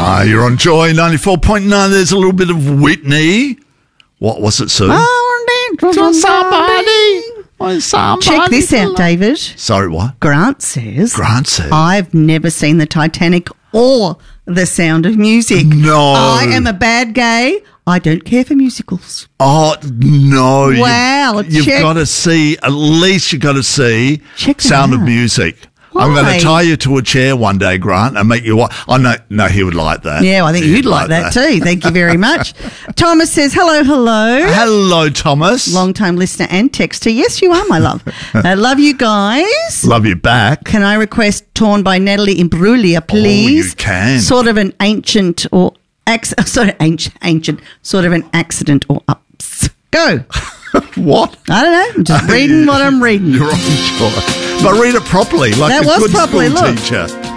You're on Joy 94.9. There's a little bit of Whitney. What was it, Sue? Somebody. Check this out, David. Sorry, what? Grant says, I've never seen the Titanic or The Sound of Music. No. I am a bad gay. I don't care for musicals. Oh, no. Wow. You've got to see, at least you've got to see Sound of Music. Why? I'm going to tie you to a chair one day, Grant, and make you watch. Oh, no, he would like that. Yeah, well, I think you'd like that too. Thank you very much. Thomas says, hello. Hello, Thomas. Long-time listener and texter. Yes, you are, my love. I love you guys. Love you back. Can I request Torn by Natalie Imbruglia, please? Oh, you can. Sort of an ancient or... ancient, sort of an accident or ups. Go. What? I don't know. I'm just reading what I'm reading. You're on Joy. But read it properly, like that a was good properly, school look. teacher.